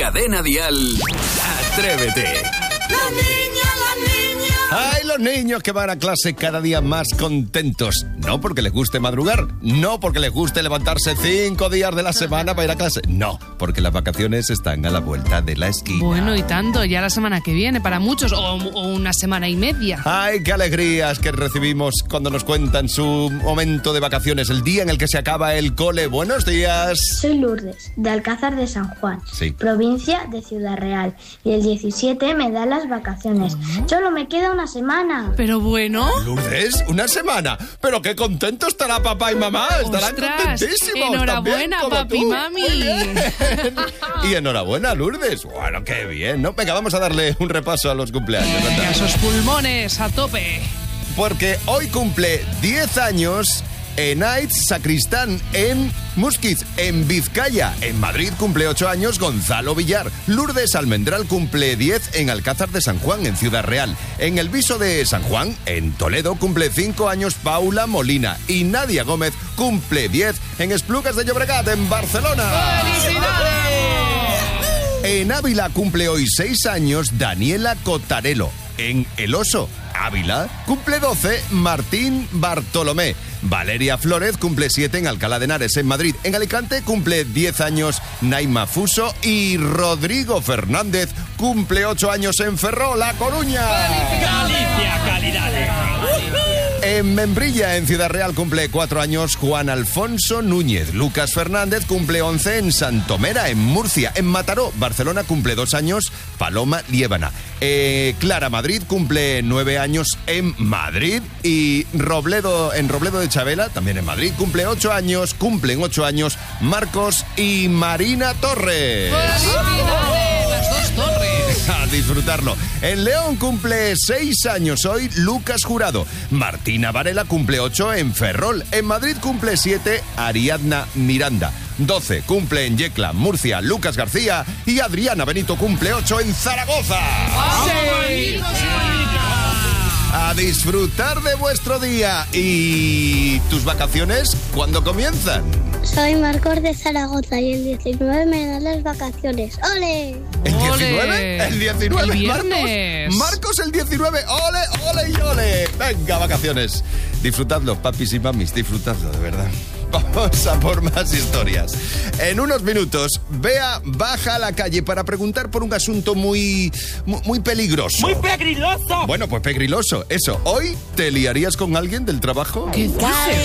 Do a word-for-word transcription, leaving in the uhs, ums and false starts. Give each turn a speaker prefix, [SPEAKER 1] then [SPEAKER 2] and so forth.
[SPEAKER 1] Cadena Dial, Atrévete.
[SPEAKER 2] La niña, la niña.
[SPEAKER 3] ¡Ay, los niños que van a clase cada día más contentos! No porque les guste madrugar, no porque les guste levantarse cinco días de la semana para ir a clase, no, porque las vacaciones están a la vuelta de la esquina.
[SPEAKER 4] Bueno, y tanto, ya la semana que viene para muchos, o, o una semana y media.
[SPEAKER 3] ¡Ay, qué alegrías que recibimos cuando nos cuentan su momento de vacaciones, el día en el que se acaba el cole! ¡Buenos días!
[SPEAKER 5] Soy Lourdes, de Alcázar de San Juan,
[SPEAKER 3] sí.
[SPEAKER 5] provincia de Ciudad Real, y el diecisiete me dan las vacaciones. Uh-huh. Solo me queda una semana.
[SPEAKER 4] Pero bueno...
[SPEAKER 3] Lourdes, ¿una semana? ¡Pero qué contento estará papá y mamá! ¡Estarán
[SPEAKER 4] ¡Ostras!
[SPEAKER 3] contentísimos!
[SPEAKER 4] ¡Enhorabuena, papi y mami!
[SPEAKER 3] Y enhorabuena, Lourdes. Bueno, qué bien, ¿no? Venga, vamos a darle un repaso a los cumpleaños.
[SPEAKER 4] Venga, esos pulmones a tope.
[SPEAKER 3] Porque hoy cumple diez años... Enaitz Sacristán en Musquiz, en Vizcaya. En Madrid cumple ocho años Gonzalo Villar. Lourdes Almendral cumple diez en Alcázar de San Juan, en Ciudad Real. En el Viso de San Juan, en Toledo, cumple cinco años Paula Molina. Y Nadia Gómez cumple diez en Esplugues de Llobregat, en Barcelona.
[SPEAKER 4] ¡Felicidades!
[SPEAKER 3] En Ávila cumple hoy seis años Daniela Cotarelo. En El Oso, Ávila, cumple doce Martín Bartolomé. Valeria Flórez cumple siete en Alcalá de Henares, en Madrid. En Alicante cumple diez años Naima Fuso. Y Rodrigo Fernández cumple ocho años en Ferrol, La Coruña.
[SPEAKER 6] Galicia, calidades.
[SPEAKER 3] En Membrilla, en Ciudad Real, cumple cuatro años Juan Alfonso Núñez. Lucas Fernández cumple once en Santomera, en Murcia. En Mataró, Barcelona, cumple dos años Paloma Liébana. Eh, Clara Madrid cumple nueve años en Madrid. Y Robledo, en Robledo de Chabela, también en Madrid, cumple ocho años, cumplen ocho años Marcos y Marina Torres.
[SPEAKER 4] ¡Felicidades! Las dos torres.
[SPEAKER 3] A disfrutarlo. En León cumple seis años hoy Lucas Jurado. Martina Varela cumple ocho en Ferrol. En Madrid cumple siete Ariadna Miranda. doce cumple en Yecla, Murcia, Lucas García. Y Adriana Benito cumple ocho en Zaragoza.
[SPEAKER 4] ¡Sí!
[SPEAKER 3] A disfrutar de vuestro día. ¿Y tus vacaciones cuándo comienzan?
[SPEAKER 5] Soy Marcos de Zaragoza y el diecinueve me dan las vacaciones. ¡Ole!
[SPEAKER 3] ¿El diecinueve? ¿El diecinueve?
[SPEAKER 4] El viernes.
[SPEAKER 3] Marcos, Marcos el diecinueve. ¡Ole, ole y ole! Venga, vacaciones. Disfrutadlo, papis y mamis, disfrutadlo, de verdad. Vamos a por más historias. En unos minutos, Bea baja a la calle para preguntar por un asunto muy, muy, muy peligroso.
[SPEAKER 6] ¡Muy pegriloso!
[SPEAKER 3] Bueno, pues pegriloso, eso. ¿Hoy te liarías con alguien del trabajo?
[SPEAKER 4] ¿Qué dices?